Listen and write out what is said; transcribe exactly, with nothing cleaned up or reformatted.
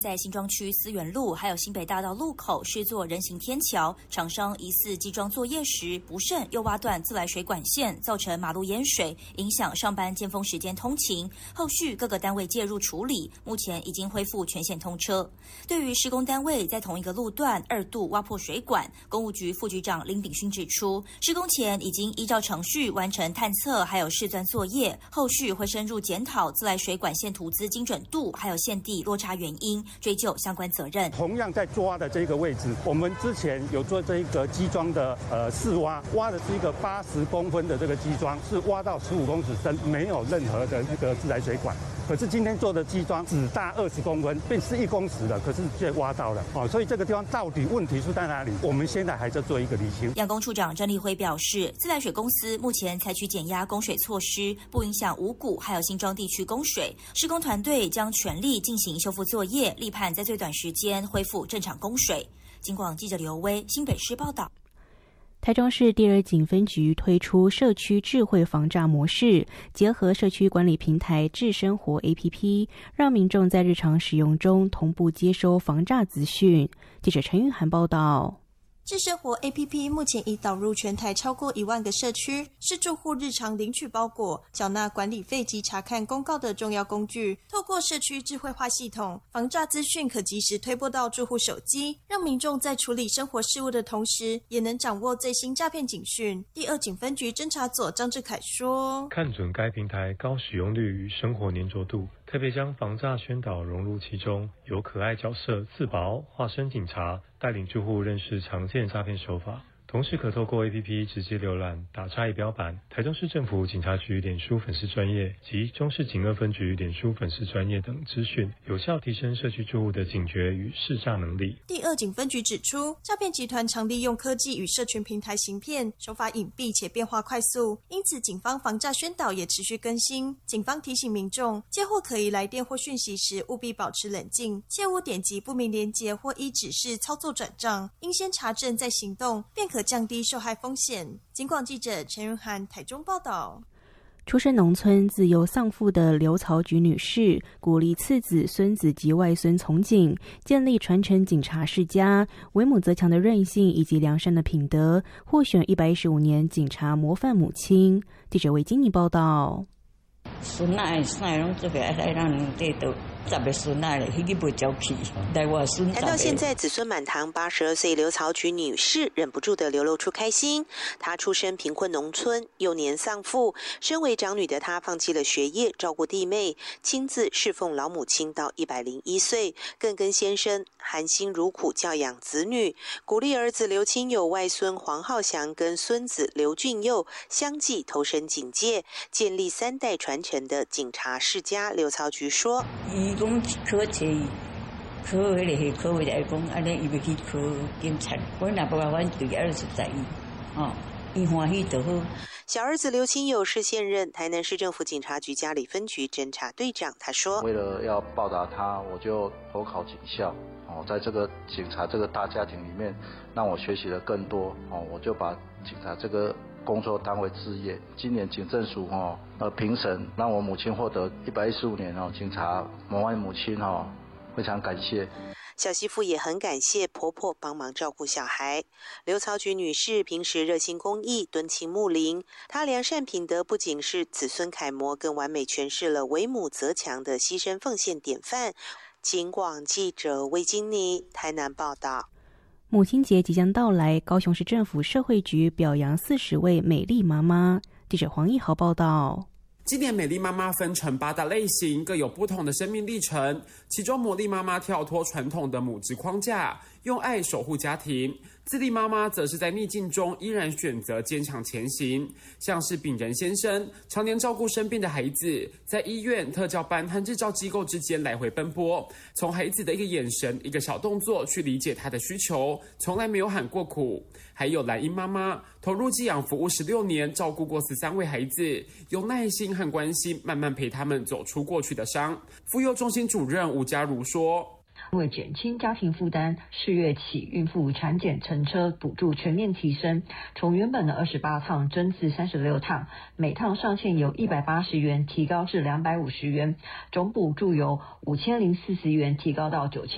在新庄区思源路还有新北大道路口施作人行天桥，厂商疑似基桩作业时不慎又挖断自来水管线，造成马路淹水，影响上班尖峰时间通勤。后续各个单位介入处理，目前已经恢复全线通车。对于施工单位在同一个路段二度挖破水管，公务局副局长林炳勋指出，施工前已经依照程序完成探测还有试钻作业，后续会深入检讨自来水管线图资精准度还有线地落差原因，追究相关责任。 同样在抓的这个位置，我们之前有做这一个基桩的呃试挖，挖的是一个八十公分的这个基桩，是挖到十五公尺深，没有任何的那个自来水管。可是今天做的基桩只大二十公分，变是一公尺了，可是却挖到了哦，所以这个地方到底问题是在哪里？我们现在还在做一个厘清。 养工处长郑立辉表示，自来水公司目前采取减压供水措施，不影响五股还有新庄地区供水。施工团队将全力进行修复作业，力盼在最短时间恢复正常供水。警广记者刘威新北市报道。 台中市第二警分局推出社区智慧防诈模式，结合社区管理平台智生活 A P P， 让民众在日常使用中同步接收防诈资讯。记者陈玉涵报道。 智生活 A P P 目前已导入全台超过一万个社区，是住户日常领取包裹、缴纳管理费及查看公告的重要工具。透过社区智慧化系统，防诈资讯可及时推播到住户手机，让民众在处理生活事务的同时，也能掌握最新诈骗警讯。第二警分局侦查组张志凯说：“ 看准该平台高使用率与生活粘着度，特别将防诈宣导融入其中，由可爱角色自保化身警察，带领住户认识常见诈骗手法，同时可透过 A P P 直接浏览打差异标版、台中市政府警察局脸书粉丝专页及中市警二分局脸书粉丝专页等资讯，有效提升社区住户的警觉与识诈能力。” 第二警分局指出，诈骗集团常利用科技与社群平台行骗，手法隐蔽且变化快速，因此警方防诈宣导也持续更新。警方提醒民众，接获可疑来电或讯息时，务必保持冷静，切勿点击不明连结或依指示操作转账，应先查证再行动，便可降低受害风险。警广记者陈润涵台中报道。 出身农村、自幼丧父的刘曹菊女士，鼓励次子、孙子及外孙从警，建立传承警察世家、为母则强的韧性以及良善的品德，获选一百一十五年警察模范母亲。记者魏金妮报道。 孙仔啥拢做个爱来让人地都十个孙仔咧，迄个袂走去，来我孙。 谈到现在子孙满堂，八十二岁刘曹菊女士忍不住的流露出开心。她出身贫困农村，幼年丧父，身为长女的她放弃了学业，照顾弟妹，亲自侍奉老母亲到一百零一岁，更跟先生含辛茹苦教养子女，鼓励儿子刘清友、外孙黄浩翔跟孙子刘俊佑相继投身警界，建立三代传承的警察世家。刘曹菊说：“ 伊讲考册，考迄个系考位来讲，安尼伊要去考警察，我若不甲阮对儿子在意，哦，伊欢喜就好。” 小儿子刘清友是现任台南市政府警察局嘉里分局侦查队长，他说：“ 为了要报答他，我就投考警校。哦，在这个警察这个大家庭里面，让我学习了更多。哦，我就把警察这个工作当为志业。今年警政署哦呃评审，让我母亲获得一百一十五年哦警察模范母亲哦，非常感谢。” 小媳妇也很感谢婆婆帮忙照顾小孩。刘曹菊女士平时热心公益，敦亲睦邻，她良善品德不仅是子孙楷模，更完美诠释了为母则强的牺牲奉献典范。警广记者魏金妮台南报道。 母亲节即将到来，高雄市政府社会局表扬四十位美丽妈妈。记者黄义豪报道。 今年美丽妈妈分成八大类型，各有不同的生命历程。其中魔力妈妈跳脱传统的母职框架，用爱守护家庭；自立妈妈则是在逆境中依然选择坚强前行。像是秉仁先生，常年照顾生病的孩子，在医院、特教班和日照机构之间来回奔波，从孩子的一个眼神、一个小动作去理解他的需求，从来没有喊过苦。还有蓝英妈妈，投入寄养服务十六年，照顾过十三位孩子，用耐心和关心慢慢陪他们走出过去的伤。妇幼中心主任吴家如说：“ 为减轻家庭负担，四月起孕妇产检乘车补助全面提升，从原本的二十八趟增至三十六趟，每趟上限由一百八十元提高至两百五十元，总补助由五千零四十元提高到九千。